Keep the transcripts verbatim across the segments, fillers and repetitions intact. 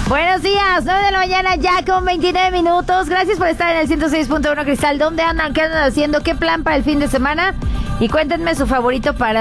Buenos días, nueve de la mañana ya con veintinueve minutos. Gracias por estar en el ciento seis punto uno Cristal. ¿Dónde andan? ¿Qué andan haciendo? ¿Qué plan para el fin de semana? Y cuéntenme su favorito para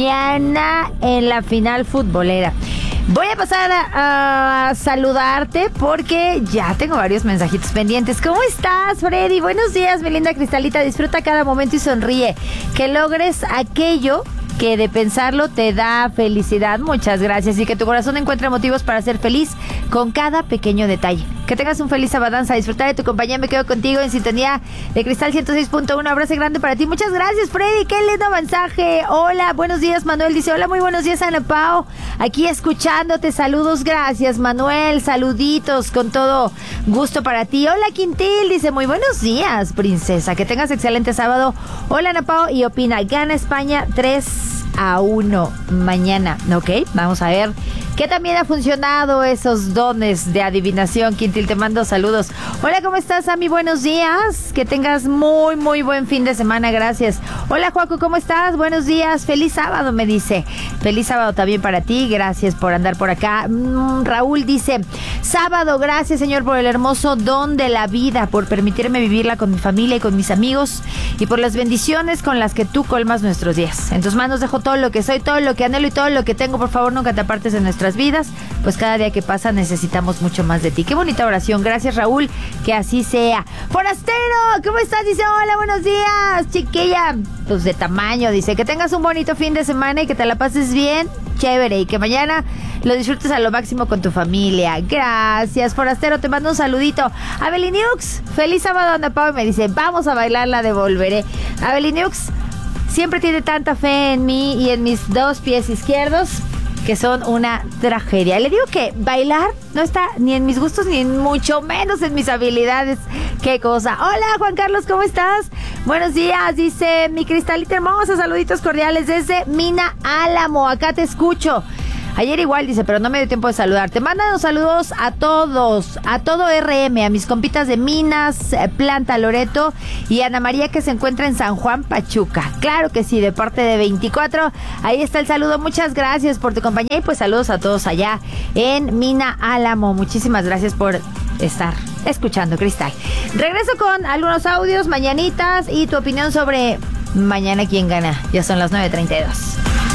mañana en la final futbolera. Voy a pasar a, a saludarte porque ya tengo varios mensajitos pendientes. ¿Cómo estás, Freddy? Buenos días, mi linda Cristalita. Disfruta cada momento y sonríe. Que logres aquello que de pensarlo te da felicidad. Muchas gracias. Y que tu corazón encuentre motivos para ser feliz con cada pequeño detalle. Que tengas un feliz sabadanza. Disfrutar de tu compañía. Me quedo contigo en sintonía de Cristal ciento seis punto uno. Abrazo grande para ti. Muchas gracias, Freddy. Qué lindo mensaje. Hola, buenos días, Manuel. Dice, hola, muy buenos días, Ana Pao. Aquí escuchándote. Saludos, gracias, Manuel. Saluditos con todo gusto para ti. Hola, Quintil. Dice, muy buenos días, princesa. Que tengas excelente sábado. Hola, Ana Pao. Y opina, gana España tres a uno mañana. Ok, vamos a ver qué también ha funcionado esos dones de adivinación. Quintil, te mando saludos. Hola, ¿cómo estás, Sammy? Buenos días. Que tengas muy, muy buen fin de semana. Gracias. Hola, Joaco, ¿cómo estás? Buenos días. Feliz sábado, me dice. Feliz sábado también para ti. Gracias por andar por acá. Mm, Raúl dice, sábado, gracias, Señor, por el hermoso don de la vida, por permitirme vivirla con mi familia y con mis amigos, y por las bendiciones con las que tú colmas nuestros días. En tus manos dejo todo lo que soy, todo lo que anhelo y todo lo que tengo. Por favor, nunca te apartes de nuestras vidas, pues cada día que pasa necesitamos mucho más de ti. Qué bonita oración. Gracias, Raúl. Que así sea. Forastero, ¿cómo estás? Dice, hola, buenos días, chiquilla. Pues de tamaño, dice, que tengas un bonito fin de semana y que te la pases bien, chévere, y que mañana lo disfrutes a lo máximo con tu familia. Gracias, Forastero, te mando un saludito. Abeliniux, feliz sábado, Ana Pau, y me dice, vamos a bailar la de Volveré. Abeliniux siempre tiene tanta fe en mí y en mis dos pies izquierdos que son una tragedia. Le digo que bailar no está ni en mis gustos ni en mucho menos en mis habilidades. Qué cosa. Hola, Juan Carlos, ¿cómo estás? Buenos días, dice mi Cristalita hermosa. Saluditos cordiales desde Mina Álamo. Acá te escucho. Ayer igual, dice, pero no me dio tiempo de saludarte. Mandan los saludos a todos, a todo R M, a mis compitas de Minas, Planta Loreto y Ana María, que se encuentra en San Juan, Pachuca. Claro que sí, de parte de veinticuatro. Ahí está el saludo. Muchas gracias por tu compañía y pues saludos a todos allá en Mina Álamo. Muchísimas gracias por estar escuchando Cristal. Regreso con algunos audios, mañanitas y tu opinión sobre mañana quién gana. Ya son las nueve treinta y dos.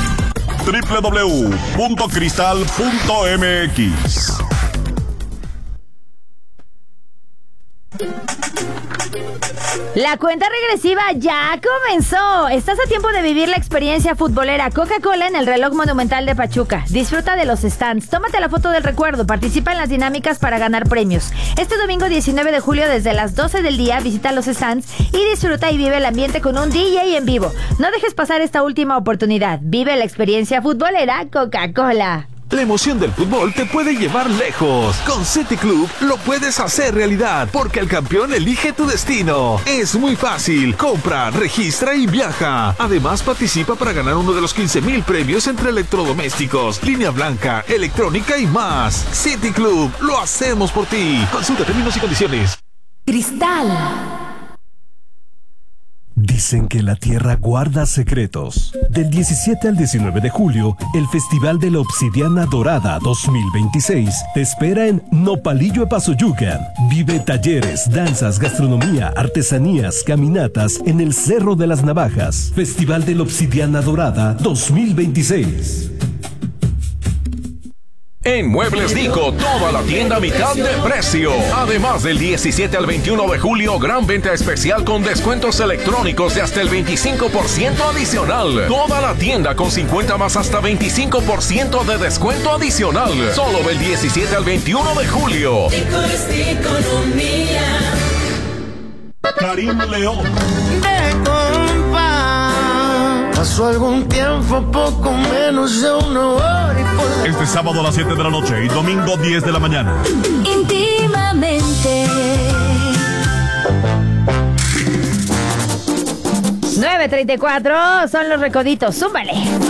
doble u doble u doble u punto cristal punto m x. La cuenta regresiva ya comenzó. Estás a tiempo de vivir la experiencia futbolera Coca-Cola en el reloj monumental de Pachuca. Disfruta de los stands, tómate la foto del recuerdo, participa en las dinámicas para ganar premios. Este domingo diecinueve de julio desde las doce del día visita los stands y disfruta y vive el ambiente con un D J en vivo. No dejes pasar esta última oportunidad. Vive la experiencia futbolera Coca-Cola. La emoción del fútbol te puede llevar lejos. Con City Club lo puedes hacer realidad, porque el campeón elige tu destino. Es muy fácil. Compra, registra y viaja. Además, participa para ganar uno de los quince mil premios entre electrodomésticos, línea blanca, electrónica y más. City Club, lo hacemos por ti. Consulta términos y condiciones. Cristal. Dicen que la tierra guarda secretos. Del diecisiete al diecinueve de julio, el Festival de la Obsidiana Dorada dos mil veintiséis te espera en Nopalillo, Epazoyucan. Vive talleres, danzas, gastronomía, artesanías, caminatas en el Cerro de las Navajas. Festival de la Obsidiana Dorada dos mil veintiséis. En Muebles Dico, toda la tienda a mitad de precio. Además, del diecisiete al veintiuno de julio, gran venta especial con descuentos electrónicos de hasta el veinticinco por ciento adicional. Toda la tienda con cincuenta más hasta veinticinco por ciento de descuento adicional. Solo del diecisiete al veintiuno de julio. Dico es economía. Karim León. De compa. Pasó algún tiempo, poco menos de una hora y por... Este sábado a las siete de la noche y domingo diez de la mañana. Íntimamente. nueve treinta y cuatro son los recoditos. ¡Súbale!